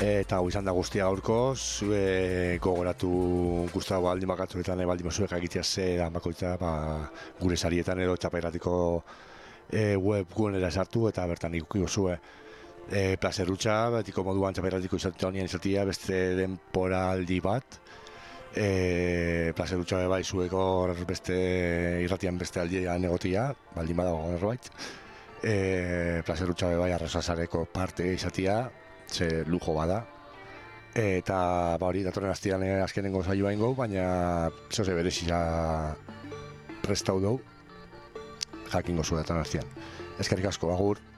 Eta hau izan da guztia gaurko, zue gogoratu guztago baldin bakatzuetan baldin zuek egitea ze da bakoitza gure sarietan edo txaperatiko webgunera sartu eta bertan ikukiko zue plazerrutxa, betiko moduan txaperatiko izatea beste denporaldi bat, plazerrutxa bai zueko beste irratian beste aldian egotia, baldin badago norbait, plazerrutxa bai arrasasareko parte izatea, ze lujo bada, eta hori datorren astean azkenengo saioa ingo, baina zoze berezia prestau dugu, jakingo zu datorren astean. Eskerrik asko, agur.